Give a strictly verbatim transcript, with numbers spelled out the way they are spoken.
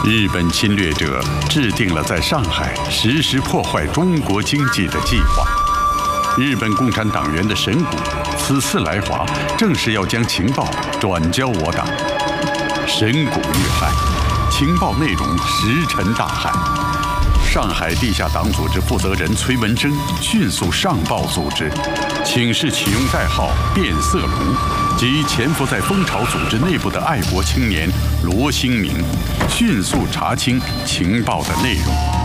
日本侵略者制定了在上海实施破坏中国经济的计划。日本共产党员的神谷此次来华，正是要将情报转交我党。神谷遇害，情报内容石沉大海。上海地下党组织负责人崔文征迅速上报组织，请示启用代号“变色龙”及潜伏在蜂巢组织内部的爱国青年罗兴明，迅速查清情报的内容。